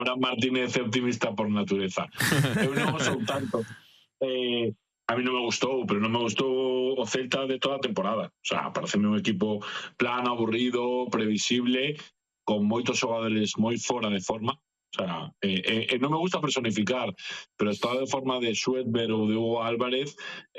Fran Martínez é optimista por natureza. Eu non sou tanto. A mí non me gustou, pero non me gustou o Celta de toda a temporada. O sea, pareceme un equipo plano, aburrido, previsible, con moitos xogadores moi fora de forma. O sea, non me gusta personificar, pero estado de forma de Schwedberg ou de Hugo Álvarez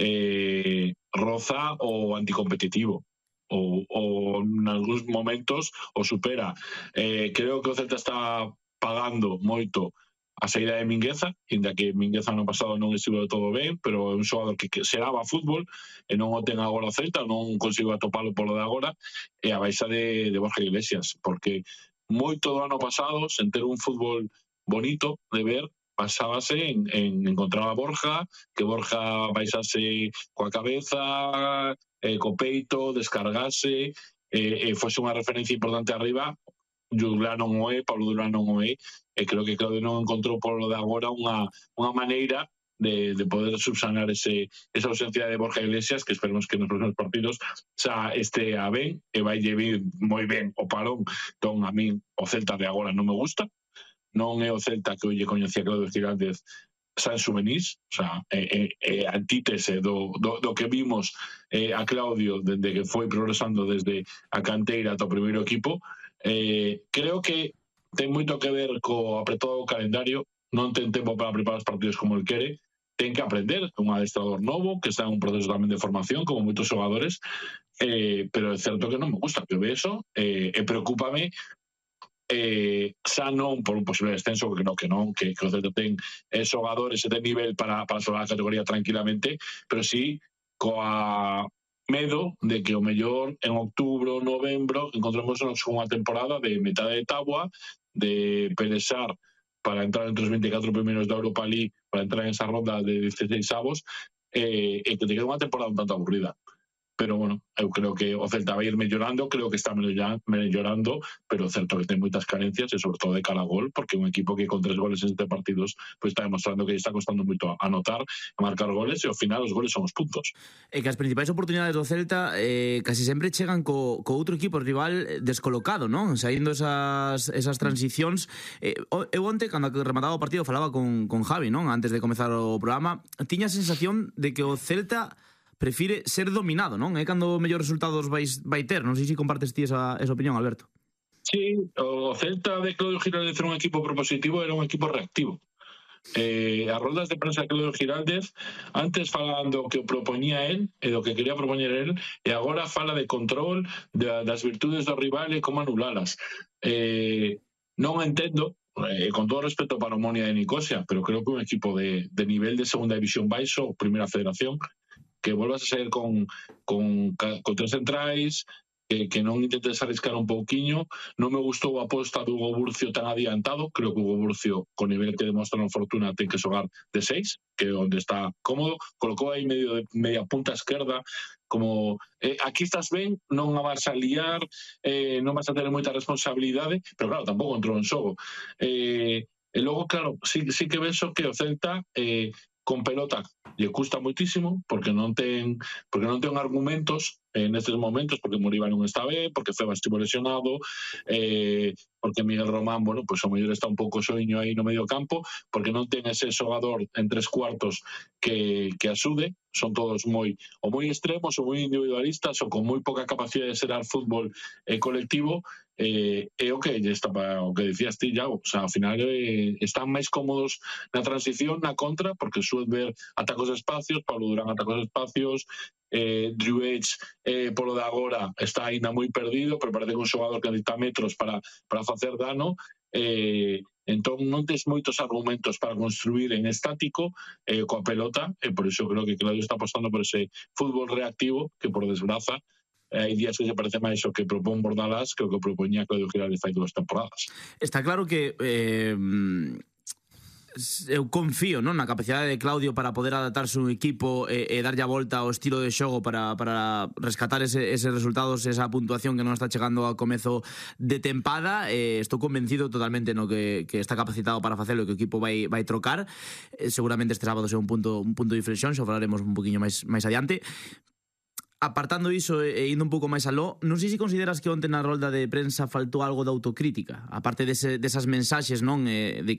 roza o anticompetitivo. O en algúns momentos o supera. Creo que o Celta está pagando moito a saída de Mingueza, inda que Mingueza no pasado non estivo todo ben, pero é un xogador que xeraba fútbol e non o ten agora o Celta, non consigo atopalo polo de agora, e a baixa de Borja Iglesias, porque moito do ano pasado, sen ter un fútbol bonito de ver, pasábase en encontrar a Borja, que Borja baixase coa cabeza, co peito, descargase, fose unha referencia importante arriba. Juglar non o é, Pablo Durán non o é, e creo que Claudio non encontrou por lo de agora unha maneira de poder subsanar esa ausencia de Borja Iglesias, que esperemos que nos próximos partidos xa este a ben, e vai llevar moi ben o parón. Entón, a mí o Celta de agora non me gusta, non é o Celta que hoxe coñecía Claudio Giraldez San Xuvenís, o sea, antítese do que vimos a Claudio dende que foi progresando desde a canteira ata o primeiro equipo. Creo que ten moito que ver co apretado calendario, non ten tempo para preparar os partidos como el quere, ten que aprender, un adestrador novo que está en un proceso tamén de formación como moitos xogadores, pero é certo que non me gusta que ve eso, e preocúpame xa non por un posible descenso, porque que o Celta ten xogadores e ten nivel para xogar a categoría tranquilamente, pero sí coa medo de que o mellor en outubro, novembro encontrémonos con unha temporada de metade de táboa, de pelexar para entrar entre os 24 primeiros da Europa League, para entrar en esa ronda de 16 avos, e que te quede unha temporada un tanto aburrida. Pero, bueno, eu creo que o Celta vai ir mellorando, creo que está mellorando, pero certo que ten moitas carencias, e sobre todo de cara a gol, porque un equipo que con 3 goles en 7 partidos pues está demostrando que está costando moito anotar, a marcar goles, e ao final os goles son os puntos. E que as principais oportunidades do Celta casi sempre chegan co outro equipo rival descolocado, non? Saindo esas transicións. Eu onte, cando remataba o partido, falaba con Javi, non? Antes de comezar o programa, tiña a sensación de que o Celta prefire ser dominado, non? É cando mellores resultados vai ter. Non sei se compartes ti esa opinión, Alberto. Sí, o Celta de Claudio Giraldez era un equipo propositivo, era un equipo reactivo. As roldas de prensa de Claudio Giraldez antes falaban do que o propoñía él e do que quería propoñer él, e agora fala de control, das virtudes do rival e como anulalas. Non entendo, con todo respeto para o Monia de Nicosia, pero creo que un equipo de nivel de segunda división baixo, primeira federación, que volvas a sair con 3 centrais, que non intentes arriscar un pouquiño. Non me gustou a aposta do Hugo Burcio tan adiantado. Creo que Hugo Burcio, con nivel que demostra na Fortuna, ten que xogar de 6, que é onde está cómodo. Colocou aí media punta esquerda, como aquí estás ben, non a vas a liar, non vas a ter moita responsabilidade, pero claro, tampouco entrou en xogo. E logo, claro, sí que vexo que o Celta con pelota lle custa moitísimo, porque non ten argumentos nestes momentos, porque Moriba non está ben, porque Febas estivo lesionado, porque Miguel Román, bueno, pues o mellor está un pouco soiño aí no medio campo, porque non ten ese xogador en 3/4 que axude. Son todos moi extremos ou moi individualistas ou con moi pouca capacidade de xerar fútbol colectivo. É o que decías ti, Iago, o sea, ao final están máis cómodos na transición, na contra, porque Schwedberg ataca os espacios, Pablo Durán ataca os espacios, Drew Edge polo de agora está aínda moi perdido, pero parece que un xogador que necesita metros para facer dano. Entón non tes moitos argumentos para construir en estático coa pelota, e por iso creo que Claudio está apostando por ese fútbol reactivo que, por desgraza, hai días que se parece máis o que propón Bordalás que o que propoñía Claudio Giraldez fai 2 temporadas. Está claro que eu confío, non, na capacidade de Claudio para poder adaptarse un equipo e darlle a volta ao estilo de xogo para rescatar eses resultados, esa puntuación que non está chegando ao comezo de tempada. Estou convencido totalmente no que está capacitado para facelo e que o equipo vai trocar. Seguramente este sábado sea un punto de inflexión, xa falaremos un poquinho máis adiante. Apartando iso e indo un pouco máis aló, non sei se consideras que onte na rolda de prensa faltou algo de autocrítica, aparte desas mensaxes, non, de